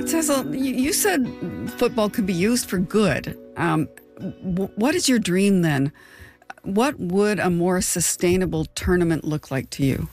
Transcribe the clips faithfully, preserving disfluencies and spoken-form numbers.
Tessel, you, you said football could be used for good. Um, w- what is your dream then? What would a more sustainable tournament look like to you?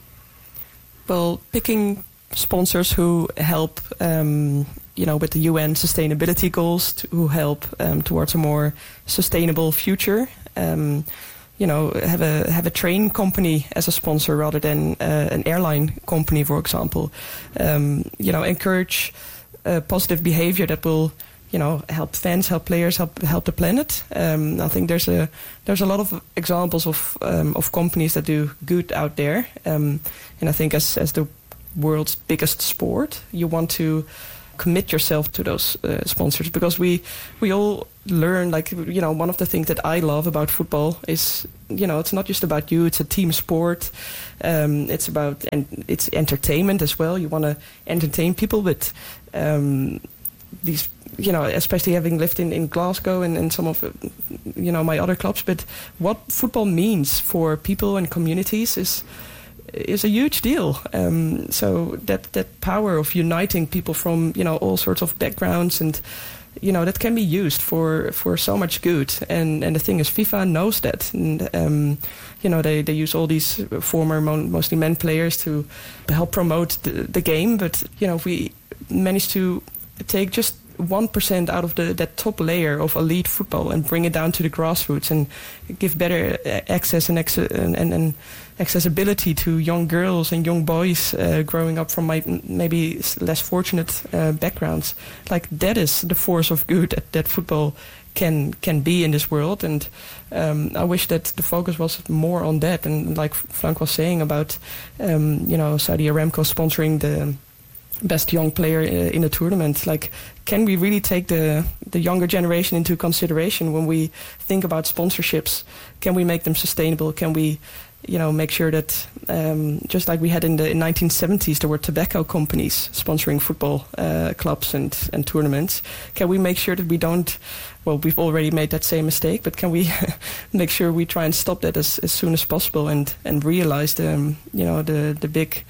Well, picking sponsors who help, um, you know, with the U N sustainability goals, to, who help um, towards a more sustainable future. Um, you know, have a have a train company as a sponsor rather than uh, an airline company, for example. Um, you know, encourage uh, positive behavior that will, you know, help fans, help players, help help the planet. Um, I think there's a there's a lot of examples of um, of companies that do good out there. Um, and I think as as the world's biggest sport, you want to commit yourself to those uh, sponsors, because we we all learn, like, you know, one of the things that I love about football is, you know, it's not just about you, it's a team sport. Um, it's about, and it's entertainment as well. You want to entertain people with um, these, you know, especially having lived in, in Glasgow and, and some of, you know, my other clubs. But what football means for people and communities is is a huge deal. Um, so that that power of uniting people from, you know, all sorts of backgrounds, and, you know, that can be used for, for so much good. And and the thing is, FIFA knows that. And, um, you know, they, they use all these former, mostly men players to help promote the, the game. But, you know, if we manage to take just one percent out of the that top layer of elite football and bring it down to the grassroots and give better access and, ex- and, and, and accessibility to young girls and young boys uh, growing up from my, maybe less fortunate uh, backgrounds. Like, that is the force of good that, that football can can be in this world. And um, I wish that the focus was more on that. And like Frank was saying about, um, you know, Saudi Aramco sponsoring the best young player in a tournament. Like, can we really take the the younger generation into consideration when we think about sponsorships? Can we make them sustainable? Can we, you know, make sure that um, just like we had in the in nineteen seventies, there were tobacco companies sponsoring football uh, clubs and, and tournaments. Can we make sure that we don't, well, we've already made that same mistake, but can we make sure we try and stop that as, as soon as possible and, and realize the, um, you know, the, the big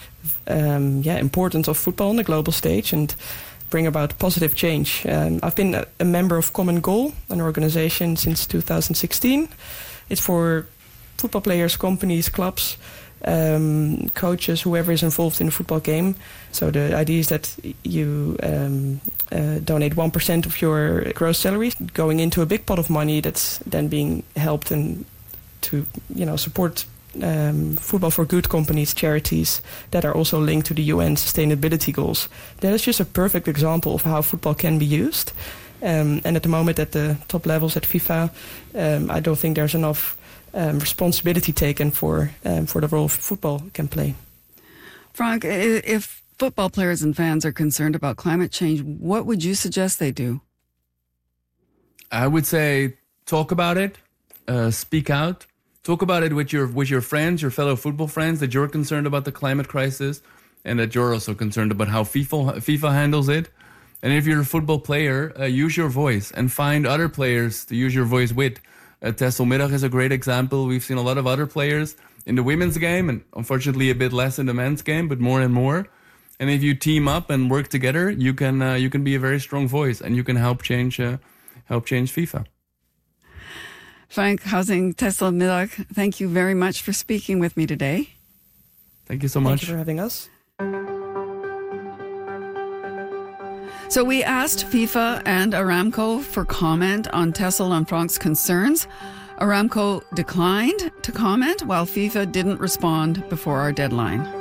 um, yeah, importance of football on the global stage and bring about positive change. Um, I've been a, a member of Common Goal, an organization, since two thousand sixteen. It's for football players, companies, clubs, um, coaches, whoever is involved in the football game. So the idea is that you um, uh, donate one percent of your gross salary going into a big pot of money that's then being helped and to, you know, support um, football for good companies, charities that are also linked to the U N sustainability goals. That is just a perfect example of how football can be used. Um, and at the moment at the top levels at FIFA, um, I don't think there's enough Um, responsibility taken for um, for the role football can play. Frank, if football players and fans are concerned about climate change, what would you suggest they do? I would say talk about it, uh, speak out, talk about it with your with your friends, your fellow football friends, that you're concerned about the climate crisis and that you're also concerned about how FIFA FIFA handles it. And if you're a football player, uh, use your voice and find other players to use your voice with. Uh, Tessel Middag is a great example. We've seen a lot of other players in the women's game, and unfortunately a bit less in the men's game, but more and more. And if you team up and work together, you can uh, you can be a very strong voice, and you can help change uh, help change FIFA. Frank Huizing, Tessel Middag, thank you very much for speaking with me today. Thank you so much. Thank you for having us. So we asked FIFA and Aramco for comment on Tessel and Frank's concerns. Aramco declined to comment, while FIFA didn't respond before our deadline.